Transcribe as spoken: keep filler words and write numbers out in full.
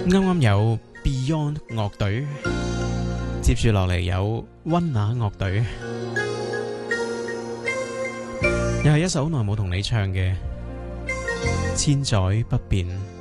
啱啱有 Beyond 樂隊，接住落嚟有溫拿樂隊，又係一首好耐冇同你唱嘅《千載不變》。